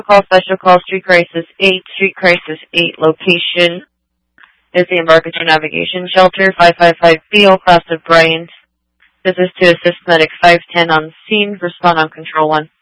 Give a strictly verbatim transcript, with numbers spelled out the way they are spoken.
Call Special Call Street Crisis eight, Street Crisis eight. Location is the Embarcadero Navigation Shelter, five five five B, O, class of Bryant. This is to assist Medic five ten on scene. Respond on Control one.